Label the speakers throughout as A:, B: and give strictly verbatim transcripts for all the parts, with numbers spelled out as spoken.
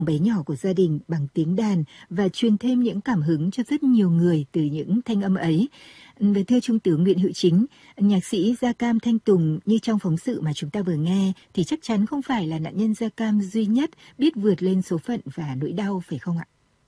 A: bé nhỏ của gia đình bằng tiếng đàn và truyền thêm những cảm hứng cho rất nhiều người từ những thanh âm ấy. Và thưa Trung tướng Nguyễn Hữu Chính, nhạc sĩ da cam Thanh Tùng như trong phóng sự mà chúng ta vừa nghe thì chắc chắn không phải là nạn nhân da cam duy nhất biết vượt lên số phận và nỗi đau, phải không ạ?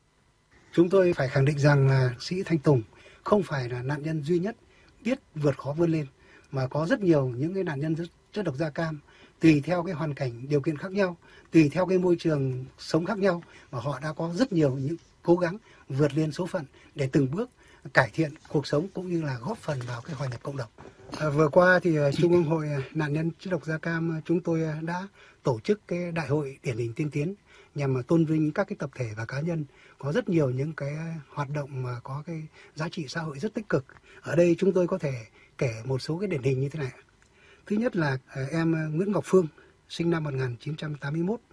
B: Chúng tôi phải khẳng định rằng là sĩ Thanh Tùng không phải là nạn nhân duy nhất biết vượt khó vươn lên, mà có rất nhiều những cái nạn nhân chất độc da cam tùy theo cái hoàn cảnh điều kiện khác nhau, tùy theo cái môi trường sống khác nhau, và họ đã có rất nhiều những cố gắng vượt lên số phận để từng bước cải thiện cuộc sống cũng như là góp phần vào cái hòa nhập cộng đồng. À, vừa qua thì Trung ương Hội nạn nhân chất độc da cam chúng tôi đã tổ chức cái đại hội điển hình tiên tiến nhằm mà tôn vinh các cái tập thể và cá nhân có rất nhiều những cái hoạt động mà có cái giá trị xã hội rất tích cực. Ở đây chúng tôi có thể kể một số cái điển hình như thế này. Thứ nhất là em Nguyễn Ngọc Phương, sinh năm một nghìn chín trăm tám mươi mốt,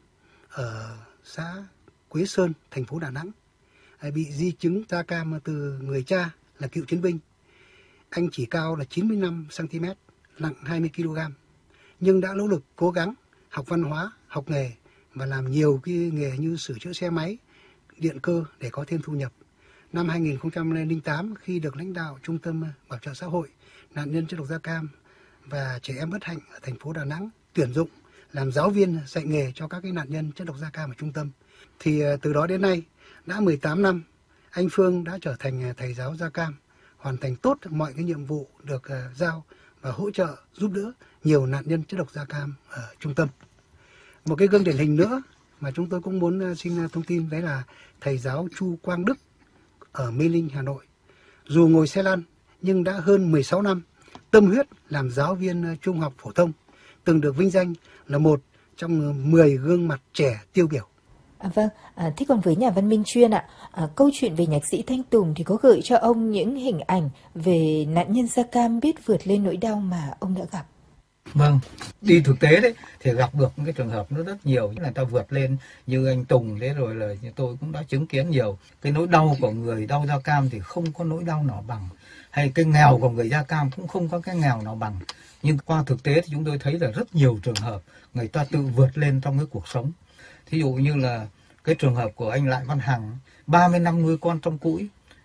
B: ở xã Quế Sơn, thành phố Đà Nẵng, bị di chứng da cam từ người cha là cựu chiến binh. Anh chỉ cao là chín mươi lăm xăng ti mét, nặng hai mươi ki lô gam, nhưng đã nỗ lực cố gắng học văn hóa, học nghề và làm nhiều cái nghề như sửa chữa xe máy, điện cơ để có thêm thu nhập. Năm hai nghìn không trăm lẻ tám, khi được lãnh đạo Trung tâm Bảo trợ xã hội nạn nhân chất độc da cam và trẻ em bất hạnh ở thành phố Đà Nẵng tuyển dụng làm giáo viên dạy nghề cho các cái nạn nhân chất độc da cam ở trung tâm, thì từ đó đến nay đã mười tám năm, anh Phương đã trở thành thầy giáo da cam, hoàn thành tốt mọi cái nhiệm vụ được giao và hỗ trợ giúp đỡ nhiều nạn nhân chất độc da cam ở trung tâm. Một cái gương điển hình nữa mà chúng tôi cũng muốn xin thông tin đấy là thầy giáo Chu Quang Đức ở Mê Linh, Hà Nội. Dù ngồi xe lăn nhưng đã hơn mười sáu năm tâm huyết làm giáo viên trung học phổ thông, từng được vinh danh là một trong mười gương mặt trẻ tiêu biểu.
A: À, vâng, à, thế còn với nhà văn Minh Chuyên ạ, à, câu chuyện về nhạc sĩ Thanh Tùng thì có gợi cho ông những hình ảnh về nạn nhân da cam biết vượt lên nỗi đau mà ông đã gặp?
C: Vâng, đi thực tế đấy thì gặp được những cái trường hợp nó rất nhiều, là ta vượt lên như anh Tùng thế, rồi là tôi cũng đã chứng kiến nhiều. Cái nỗi đau của người đau da cam thì không có nỗi đau nào bằng, hay cái nghèo của người da cam cũng không có cái nghèo nào bằng. Nhưng qua thực tế thì chúng tôi thấy là rất nhiều trường hợp người ta tự vượt lên trong cái cuộc sống. Thí dụ như là cái trường hợp của anh Lại Văn Hằng, ba mươi năm nuôi con trong cũi,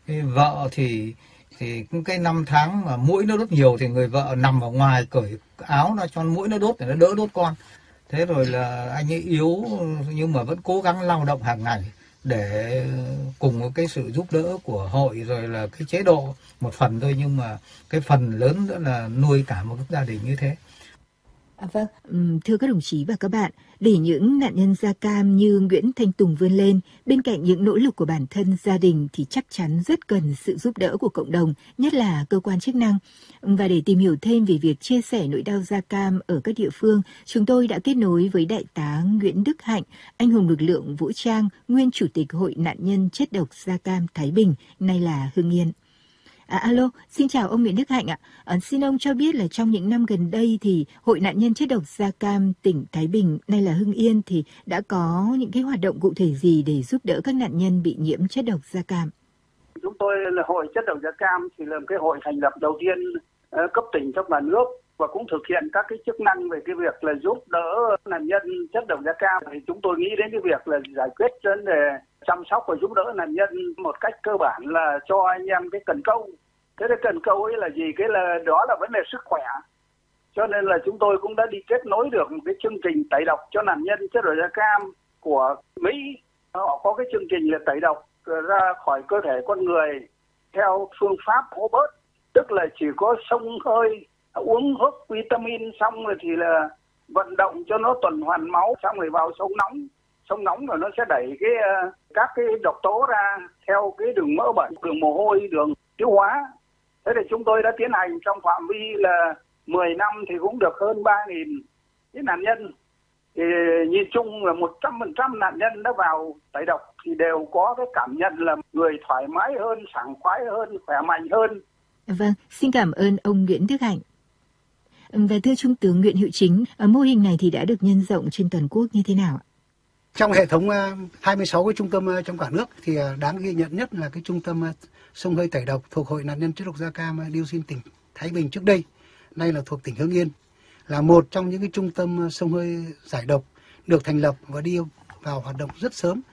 C: vợ thì thì cái năm tháng mà muỗi nó đốt nhiều thì người vợ nằm ở ngoài cởi áo nó cho muỗi nó đốt để nó đỡ đốt con. Thế rồi là anh ấy yếu nhưng mà vẫn cố gắng lao động hàng ngày để cùng với cái sự giúp đỡ của hội rồi là cái chế độ một phần thôi, nhưng mà cái phần lớn nữa là nuôi cả một gia đình như thế.
A: À, vâng, thưa các đồng chí và các bạn, để những nạn nhân da cam như Nguyễn Thanh Tùng vươn lên, bên cạnh những nỗ lực của bản thân, gia đình thì chắc chắn rất cần sự giúp đỡ của cộng đồng, nhất là cơ quan chức năng. Và để tìm hiểu thêm về việc chia sẻ nỗi đau da cam ở các địa phương, chúng tôi đã kết nối với Đại tá Nguyễn Đức Hạnh, anh hùng lực lượng vũ trang, nguyên Chủ tịch Hội nạn nhân chất độc da cam Thái Bình, nay là Hưng Yên. À, alo, xin chào ông Nguyễn Đức Hạnh ạ. À, xin ông cho biết là trong những năm gần đây thì Hội nạn nhân chất độc da cam tỉnh Thái Bình, nay là Hưng Yên, thì đã có những cái hoạt động cụ thể gì để giúp đỡ các nạn nhân bị nhiễm chất độc da cam?
D: Chúng tôi là Hội chất độc da cam thì là một cái hội thành lập đầu tiên uh, cấp tỉnh trong cả nước, và cũng thực hiện các cái chức năng về cái việc là giúp đỡ nạn nhân chất độc da cam. Thì chúng tôi nghĩ đến cái việc là giải quyết vấn đề chăm sóc và giúp đỡ nạn nhân một cách cơ bản là cho anh em cái cần câu. Thế cái cần câu ấy là gì? Cái là đó là vấn đề sức khỏe. Cho nên là chúng tôi cũng đã đi kết nối được một cái chương trình tẩy độc cho nạn nhân chất độc da cam của Mỹ. Họ có cái chương trình là tẩy độc ra khỏi cơ thể con người theo phương pháp hô bớt, tức là chỉ có xông hơi, uống hút vitamin xong rồi thì là vận động cho nó tuần hoàn máu, xong rồi vào sông nóng. Sông nóng rồi nó sẽ đẩy cái các cái độc tố ra theo cái đường mỡ bẩn, đường mồ hôi, đường tiêu hóa. Thế thì chúng tôi đã tiến hành trong phạm vi là mười năm thì cũng được hơn ba nghìn cái nạn nhân. Thì nhìn chung là một trăm phần trăm nạn nhân đã vào tẩy độc thì đều có cái cảm nhận là người thoải mái hơn, sảng khoái hơn, khỏe mạnh hơn.
A: Vâng, xin cảm ơn ông Nguyễn Đức Hạnh. Và thưa Trung tướng Nguyễn Hữu Chính, mô hình này thì đã được nhân rộng trên toàn quốc như thế nào ạ?
B: Trong hệ thống hai mươi sáu cái trung tâm trong cả nước thì đáng ghi nhận nhất là cái trung tâm xông hơi tẩy độc thuộc Hội nạn nhân chất độc da cam dioxin tỉnh Thái Bình trước đây, nay là thuộc tỉnh Hưng Yên, là một trong những cái trung tâm xông hơi giải độc được thành lập và đi vào hoạt động rất sớm